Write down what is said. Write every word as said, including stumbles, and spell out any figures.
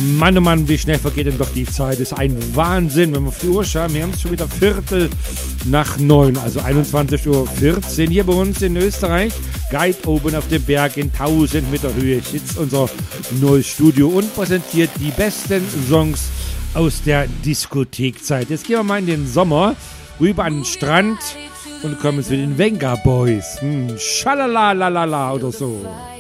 Mann, oh Mann, wie schnell vergeht denn doch die Zeit. Das ist ein Wahnsinn, wenn wir auf die Uhr schauen. Wir haben es schon wieder Viertel nach neun, also einundzwanzig Uhr vierzehn hier bei uns in Österreich. Guide oben auf dem Berg in tausend Meter Höhe sitzt unser neues Studio und präsentiert die besten Songs aus der Diskothekzeit. Jetzt gehen wir mal in den Sommer, rüber an den Strand und kommen zu den Venga Boys. Hm, Schalalalala oder so.